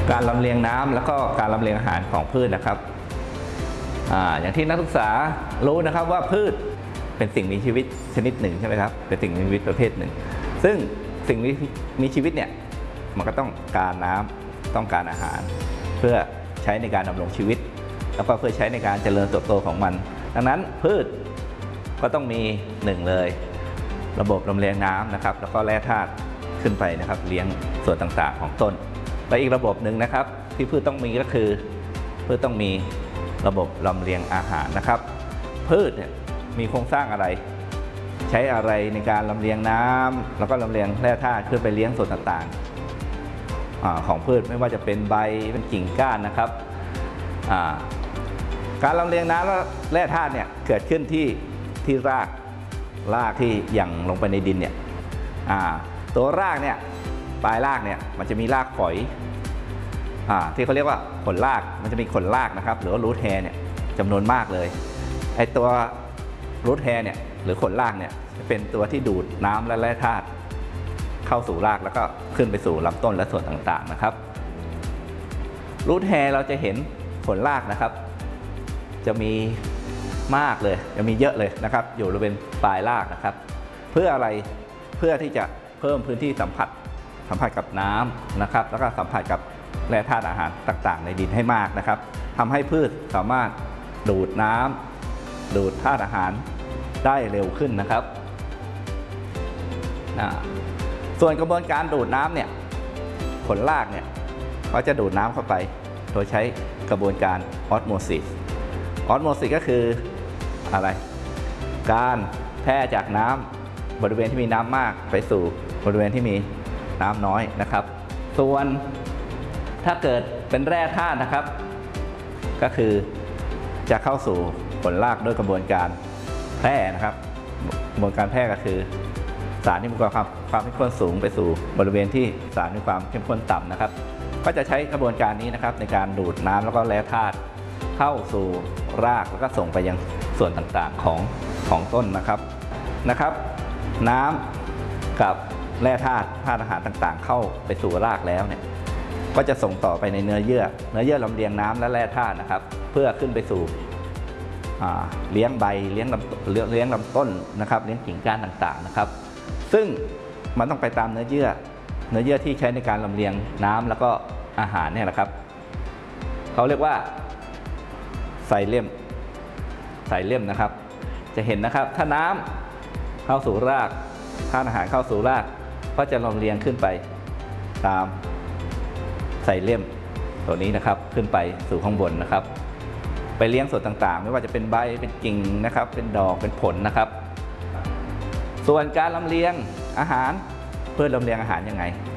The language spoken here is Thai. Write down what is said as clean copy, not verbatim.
การลำเลียงน้ำแล้วก็การลำเลียงอาหารของพืชนะครับอย่างที่นักศึกษารู้นะครับว่าพืชเป็นสิ่งมีชีวิตชนิดหนึ่งใช่ไหมครับเป็นสิ่งมีชีวิตประเภทหนึ่งซึ่งสิ่งมีชีวิตเนี่ยมันก็ต้องการน้ำต้องการอาหารเพื่อใช้ในการดำรงชีวิตแล้วก็เพื่อใช้ในการเจริญเติบโตของมันดังนั้นพืชก็ต้องมีหนึ่งเลยระบบลำเลียงน้ำนะครับแล้วก็แร่ธาตุขึ้นไปนะครับเลี้ยงส่วนต่างๆของต้นและอีกระบบหนึ่งนะครับที่พืชต้องมีก็คือพืชต้องมีระบบลำเลียงอาหารนะครับพืชเนี่ยมีโครงสร้างอะไรใช้อะไรในการลำเลียงน้ำแล้วก็ลำเลียงแร่ธาตุขึ้นไปเลี้ยงส่วนต่างๆของพืชไม่ว่าจะเป็นใบเป็นกิ่งก้านนะครับการลำเลียงน้ำและแร่ธาตุเนี่ยเกิดขึ้นที่รากที่หยั่งลงไปในดินเนี่ยตัวรากเนี่ยปลายรากเนี่ยมันจะมีรากฝอยที่เขาเรียกว่าขนรากมันจะมีขนรากนะครับหรือว่ารูทแฮร์เนี่ยจำนวนมากเลยไอตัวรูทแฮร์เนี่ยหรือขนรากเนี่ยจะเป็นตัวที่ดูดน้ำและแร่ธาตุเข้าสู่รากแล้วก็ขึ้นไปสู่ลำต้นและส่วนต่างๆนะครับรูทแฮร์เราจะเห็นขนรากนะครับจะมีมากเลยจะมีเยอะเลยนะครับอยู่บริเวณปลายรากนะครับเพื่ออะไรเพื่อที่จะเพิ่มพื้นที่สัมผัสกับน้ำนะครับแล้วก็สัมผัสกับแร่ธาตุอาหารต่างๆในดินให้มากนะครับทำให้พืชสามารถดูดน้ำดูดธาตุอาหารได้เร็วขึ้นนะครับส่วนกระบวนการดูดน้ำเนี่ยผลรากเนี่ยเขาจะดูดน้ำเข้าไปโดยใช้กระบวนการออสโมซิสก็คืออะไรการแพร่จากน้ำบริเวณที่มีน้ำมากไปสู่บริเวณที่มีน้ำน้อยนะครับส่วนถ้าเกิดเป็นแร่ธาตุนะครับก็คือจะเข้าสู่ผลรากด้วยกระบวนการแพร่นะครับกระบวนการแพร่ก็คือสารที่มีความเข้มข้นสูงไปสู่บริเวณที่สารมีความเข้มข้นต่ำนะครับก็จะใช้กระบวนการนี้นะครับในการดูดน้ำแล้วก็แร่ธาตุเข้าสู่รากแล้วก็ส่งไปยังส่วนต่างๆของต้นนะครับน้ำกับแร่ธาตุอาหารต่างๆเข้าไปสู่รากแล้วเนี่ยก็จะส่งต่อไปในเนื้อเยื่อลำเลียงน้ำและแร่ธาตุนะครับเพื่อขึ้นไปสู่เลี้ยงใบเลี้ยงลำต้นนะครับเลี้ยงกิ่งก้านต่างๆนะครับซึ่งมันต้องไปตามเนื้อเยื่อที่ใช้ในการลำเลียงน้ำแล้วก็อาหารเนี่ยนะครับเขาเรียกว่าไซเลียมนะครับจะเห็นนะครับถ้าน้ำเข้าสู่รากธาตุอาหารเข้าสู่รากก็จะลำเลียงขึ้นไปตามไซเลียมตัวนี้นะครับขึ้นไปสู่ข้างบนนะครับไปเลี้ยงส่วนต่างๆไม่ว่าจะเป็นใบเป็นกิ่งนะครับเป็นดอกเป็นผลนะครับส่วนการลำเลียงอาหารเพื่อลำเลียงอาหารยังไง